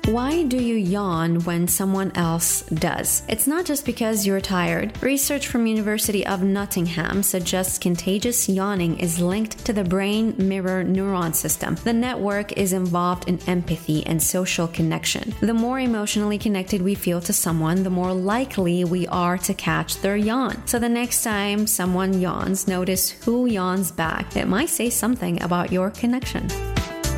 Why do you yawn when someone else does? It's not just because you're tired. Research from University of Nottingham suggests contagious yawning is linked to the brain mirror neuron system. The network is involved in empathy and social connection. The more emotionally connected we feel to someone, the more likely we are to catch their yawn. So the next time someone yawns, notice who yawns back. It might say something about your connection.